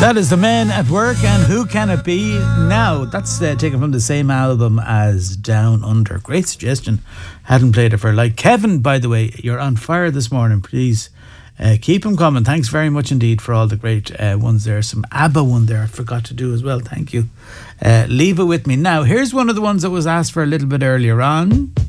That is The Men at Work, and Who Can It Be? Now, that's taken from the same album as Down Under. Great suggestion. Hadn't played it for like. Kevin, by the way, you're on fire this morning. Please keep them coming. Thanks very much indeed for all the great ones there. Some ABBA one there I forgot to do as well. Thank you. Leave it with me. Now, here's one of the ones that was asked for a little bit earlier on.